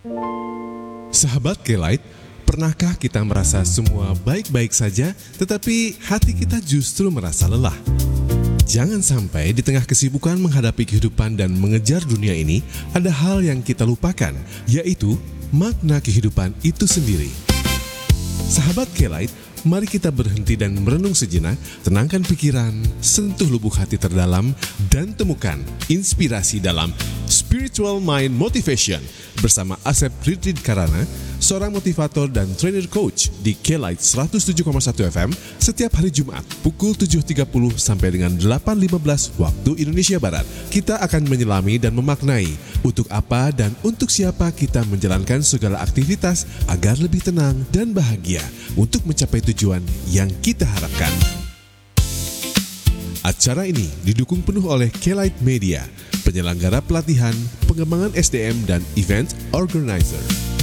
Sahabat K-Light, pernahkah kita merasa semua baik-baik saja, tetapi hati kita justru merasa lelah? Jangan sampai di tengah kesibukan menghadapi kehidupan dan mengejar dunia ini, ada hal yang kita lupakan, yaitu makna kehidupan itu sendiri. Sahabat K-Light, mari kita berhenti dan merenung sejenak, tenangkan pikiran, sentuh lubuk hati terdalam, dan temukan inspirasi dalam Spiritual Mind Motivation bersama Asep Ridrid Karana, seorang motivator dan trainer coach di K-Light 107,1 FM setiap hari Jumat pukul 7.30 sampai dengan 8.15 waktu Indonesia Barat. Kita akan menyelami dan memaknai untuk apa dan untuk siapa kita menjalankan segala aktivitas agar lebih tenang dan bahagia untuk mencapai tujuan yang kita harapkan. Acara ini didukung penuh oleh K-Light Media, penyelenggara pelatihan, pengembangan SDM, dan event organizer.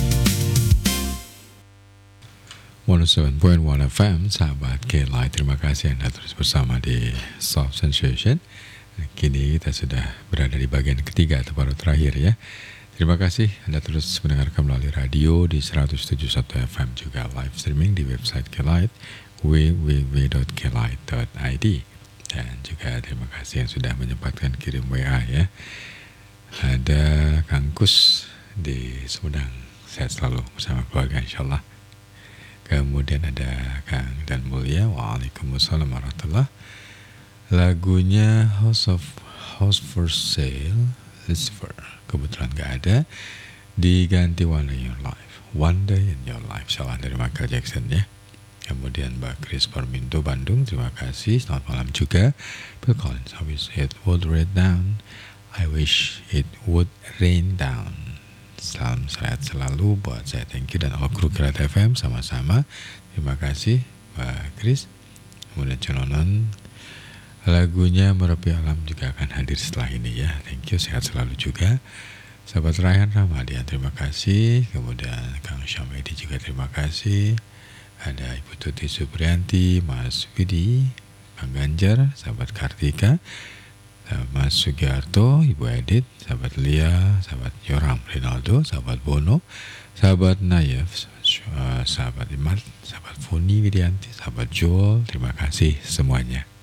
107.1 FM, sahabat K-Light, terima kasih Anda terus bersama di Soft Sensation. Kini kita sudah berada di bagian ketiga atau baru terakhir ya. Terima kasih Anda terus mendengarkan melalui radio di 107.1 FM, juga live streaming di website K-Light www.klight.id. Dan juga terima kasih yang sudah menyempatkan kirim WA ya. Ada Kang Kus di Sumedang, sehat selalu bersama keluarga insyaAllah. Kemudian ada Kang Dan Mulia, waalaikumsalam warahmatullah. Lagunya House for Sale, Lucifer, kebetulan gak ada, diganti One Day in Your Life, One Day in Your Life, salah dari Michael Jackson ya. Kemudian Mbak Chris Parmindo Bandung, terima kasih, selamat malam juga. Phil Collins, I wish it would rain down, I wish it would rain down. Salam sehat selalu buat saya, thank you, dan all kru K-Light FM sama-sama. Terima kasih Mbak Chris. Kemudian Cononon, lagunya Merapi Alam juga akan hadir setelah ini ya. Thank you, sehat selalu juga. Sahabat Rayhan Ramadian, terima kasih. Kemudian Kang Syamedi juga terima kasih. Ada Ibu Tuti Supriyanti, Mas Widi, Kang Ganjar, sahabat Kartika, Mas Sugiarto, Ibu Edit, sahabat Lia, sahabat Yoram Rinaldo, sahabat Bono, sahabat Nayef, sahabat Imad, sahabat Funi Widianti, sahabat Joel, terima kasih semuanya.